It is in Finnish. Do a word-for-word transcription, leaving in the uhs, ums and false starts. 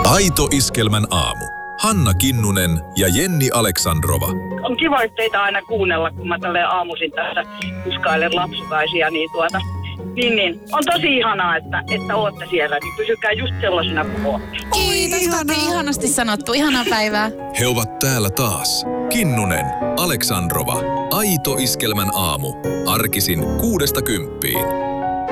Aito Iskelmän aamu. Hanna Kinnunen ja Jenni Aleksandrova. On kiva teitä aina kuunnella, kun mä tälleen aamuisin tässä kuskailen lapsukaisia, niin tuota... Niin, niin. On tosi ihanaa, että, että ootte siellä, niin pysykää just sellaisena kuin ootte. Kiitos, Tati. Ihanasti sanottu. Ihanaa päivää. He ovat täällä taas. Kinnunen, Aleksandrova. Aito Iskelmän aamu. Arkisin kuudesta kymppiin.